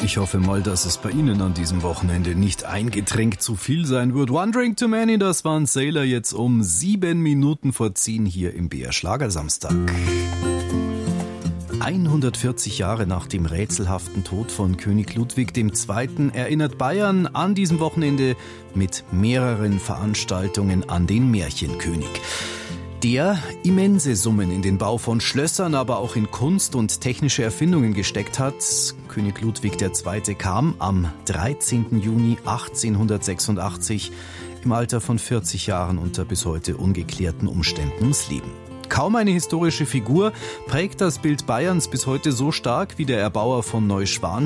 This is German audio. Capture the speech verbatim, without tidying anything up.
Ich hoffe mal, dass es bei Ihnen an diesem Wochenende nicht ein Getränk zu viel sein wird. One Drink Too Many, das waren Sailor jetzt um sieben Minuten vor zehn hier im B R Schlagersamstag. hundertvierzig Jahre nach dem rätselhaften Tod von König Ludwig der Zweite. erinnert Bayern an diesem Wochenende mit mehreren Veranstaltungen an den Märchenkönig. Der immense Summen in den Bau von Schlössern, aber auch in Kunst und technische Erfindungen gesteckt hat. König Ludwig der Zweite kam am dreizehnten Juni achtzehnhundertsechsundachtzig im Alter von vierzig Jahren unter bis heute ungeklärten Umständen ums Leben. Kaum eine historische Figur prägt das Bild Bayerns bis heute so stark wie der Erbauer von Neuschwan.